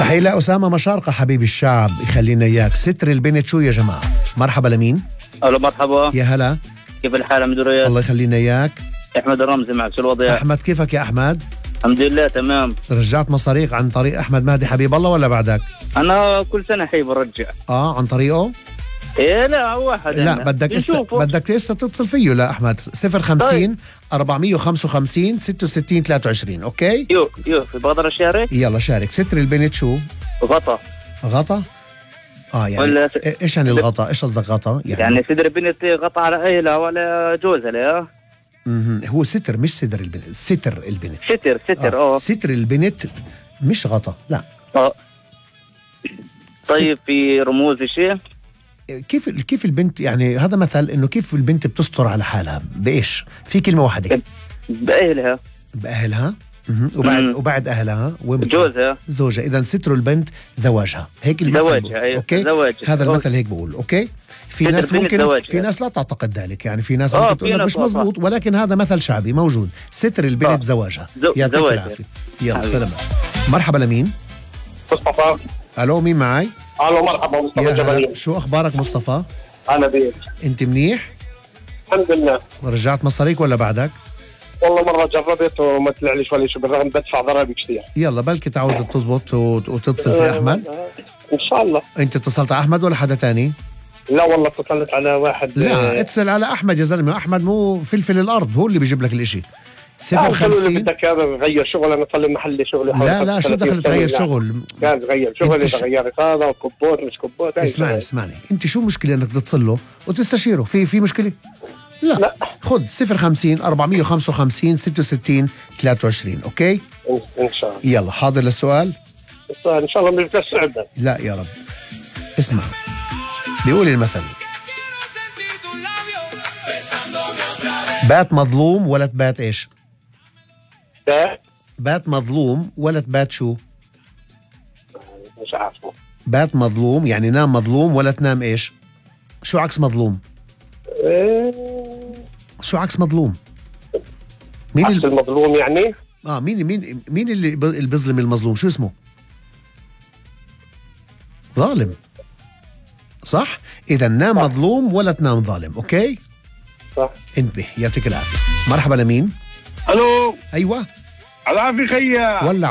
تحية لأسامة مشارقة حبيب الشعب، يخلينا إياك. ستر البنت شو يا جماعة؟ مرحبا لمين؟ الو مرحبا، يا هلا. كيف الحال عم دريات؟ الله يخلينا إياك. احمد الرمزي معك، شو الوضع؟ أحمد كيفك يا أحمد؟ الحمد لله تمام. رجعت مصاريق عن طريق أحمد مهدي حبيب الله ولا بعدك؟ انا كل سنه حي برجع. عن طريقه؟ ايه لا واحد لا بدك لسه تتصل فيه لأحمد 050 455 66 23. أوكي؟ يوفي بقدر اشارك؟ يلا شارك. ستر البنت شو؟ غطا. غطا؟ يعني ايش يعني الغطا؟ ايش قصدك غطا؟ يعني صدر البنت غطا على اهلها ولا جوزها لا؟ هو ستر مش صدر البنت، ستر البنت. ستر ستر البنت مش غطا، لا. طيب في رموز شيء؟ كيف البنت، يعني هذا مثل انه كيف البنت بتستر على حالها بايش؟ في كلمة واحدة. بأهلها. وبعد أهلها جوزها زوجها. إذا ستر البنت زواجها، هيك المثل. زواجها أوكي. هذا المثل هيك بقول. أوكي. في ناس ممكن في ناس لا تعتقد ذلك، يعني في ناس ممكن تقول لك مش مزبوط، ولكن هذا مثل شعبي موجود. ستر البنت زواجها. يعطيك العافية. يلا سلام. مرحبا لمين؟ مصطفى. الو مين معي؟ الو مرحبا مصطفى جبرين. شو اخبارك مصطفى؟ انا بيك. انت منيح؟ الحمد لله. رجعت مصاريك ولا بعدك؟ والله مرة جربت وما طلع لي شوي، بالرغم بدفع ضرائب كثير. يلا بلكي تعود تزبط وتتصل في احمد ان شاء الله. انت اتصلت على احمد ولا حدا تاني؟ لا والله اتصلت على واحد. لا اتصل على احمد يا زلمه، احمد مو فلفل الارض، هو اللي بيجيب لك الاشي. 050 بدك غير شغل، انا صار لي محل شغلي. لا شو دخل تغير شغل؟ كان غير شغلي غيرت هذا وكبوت مش كبوت. اسمعني انت شو مشكله انك تتصل له وتستشيره؟ في مشكله؟ لا خذ 050 455 66 23. اوكي ان شاء الله. يلا حاضر للسؤال؟ ان شاء الله مش بتسعدنا. لا يا رب. اسمع بيقول المثل: بات مظلوم ولا تبات ايش؟ بات مظلوم ولا تبات شو؟ مش عارفه. بات مظلوم يعني نام مظلوم ولا تنام ايش؟ شو عكس مظلوم؟ شو عكس مظلوم؟ مين عكس المظلوم يعني؟ مين اللي بيظلم المظلوم؟ شو اسمه؟ ظالم. صح؟ إذا نام مظلوم ولا تنام ظالم. أوكي؟ صح. انتبه. يعطيك العافية. مرحبا لمين؟ الو. أيوة. العافية خيا. ولا